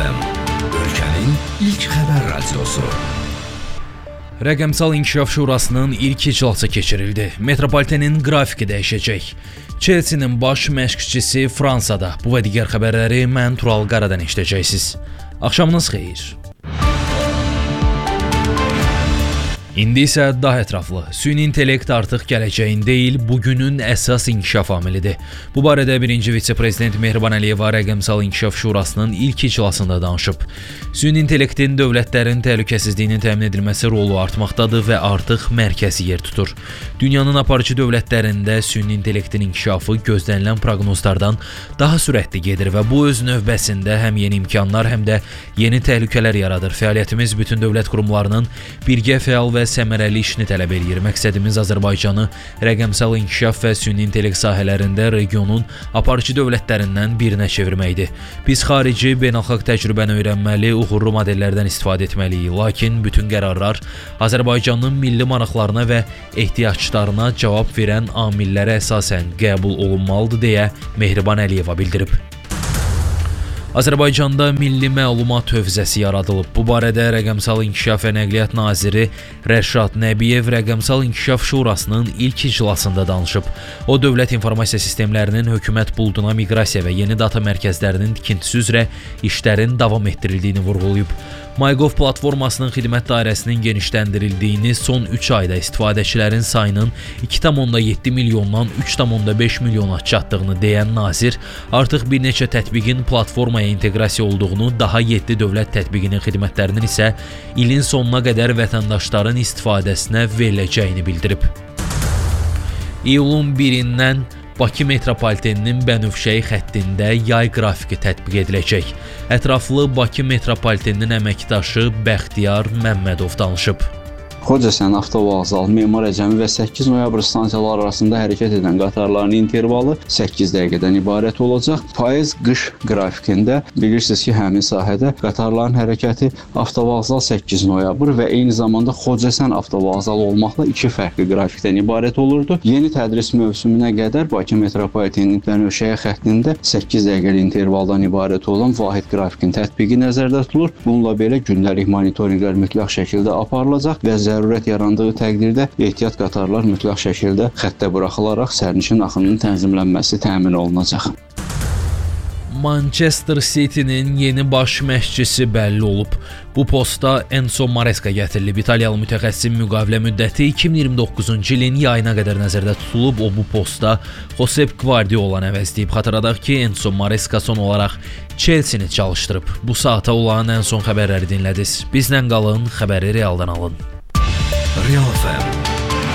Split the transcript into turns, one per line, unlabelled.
FM, ölkənin ilk xəbər radiosu. Rəqəmsal İnkişaf Şurasının ilk iclası keçirildi. Metropolitenin qrafiki dəyişəcək. Chelsea'nin baş məşqçisi Fransada. Bu və digər xəbərləri mən Tural Qaradan eşidəcəksiniz. Axşamınız xeyir. İndi isə daha ətraflı. Süni intellekt artıq gələcəyin deyil, bugünün əsas inkişaf amilidir. Bu barədə birinci vitse-prezident Mehriban Əliyeva Rəqəmsal İnkişaf Şurasının ilk iclasında danışıb. Süni intellektin dövlətlərin təhlükəsizliyinin təmin edilməsi rolu artmaqdadır və artıq mərkəzi yer tutur. Dünyanın aparıcı dövlətlərində süni intellektin inkişafı gözlənilən proqnozlardan daha sürətli gedir və bu öz növbəsində həm yeni imkanlar, həm də yeni təhlükələr yaradır. Fəaliyyətimiz bütün dövlət qurumlarının birgə fəal və səmərəli işini tələb edir. Məqsədimiz Azərbaycanı rəqəmsal inkişaf və süni intellekt sahələrində regionun aparıcı dövlətlərindən birinə çevirməkdir. Biz xarici beynəlxalq təcrübəni öyrənməli, uğurlu modellərdən istifadə etməliyik. Lakin bütün qərarlar Azərbaycanın milli maraqlarına və ehtiyaclarına cavab verən amillərə əsasən qəbul olunmalıdır deyə Mehriban Əliyeva bildirib. Azərbaycanda milli məlumat hövzəsi yaradılıb. Bu barədə Rəqəmsal İnkişaf və Nəqliyyat naziri Rəşad Nəbiyev Rəqəmsal İnkişaf Şurasının ilk iclasında danışıb. O, dövlət informasiya sistemlərinin hökumət buluduna miqrasiya və yeni data mərkəzlərinin tikintisi üzrə işlərin davam etdirildiyini vurğulayıb. MyGov platformasının xidmət dairəsinin genişləndirildiyini, son 3 ayda istifadəçilərin sayının 2,7 milyondan 3,5 milyona çatdığını deyən nazir, artıq bir neçə tətbiqin platformaya inteqrasiya olduğunu, daha 7 dövlət tətbiqinin xidmətlərinin isə ilin sonuna qədər vətəndaşların istifadəsinə veriləcəyini bildirib. İyulun 1-dən Bakı metropoliteninin Bənövşəyi xəttində yay qrafiki tətbiq ediləcək. Ətraflı Bakı metropoliteninin əməkdaşı Bəxtiyar Məmmədov danışıb.
Xocasən avtovağzal, Memar Əcəmi və 8 noyabr stansiyaları arasında hərəkət edən qatarların intervalı 8 dəqiqədən ibarət olacaq. Payız qış qrafikində bilirsiniz ki, həmin sahədə qatarların hərəkəti avtovağzal 8 noyabr və eyni zamanda Xocasən avtovağzal olmaqla 2 fərqli qrafikdən ibarət olurdu. Yeni tədris mövsümünə qədər Bakı metropoliteninin Bənövşəyi xəttində 8 dəqiqəlik intervaldan ibarət olan vahid qrafikin tətbiqi nəzərdə tutulur. Bununla belə gündəlik monitorinqlər mütləq şəkildə aparılacaq və zərurət yarandığı təqdirdə ehtiyat qatarlar mütləq şəkildə xəttə buraxılaraq sərnişin axınının tənzimlənməsi təmin olunacaq.
Manchester City-nin yeni baş məşqçisi bəlli olub. Bu posta Enzo Maresca gətirilib. İtaliyalı mütəxəssis müqavilə müddəti 2029-cu ilin yayına qədər nəzərdə tutulub. O, bu posta Josep Guardiolanı əvəzləyib. Xatırladaq ki, Enzo Maresca son olaraq Chelsea-ni çalışdırıb. Bu saata olan ən son xəbərləri dinlədiniz. Bizlə qalın, xəbəri realdan alın.
Real FM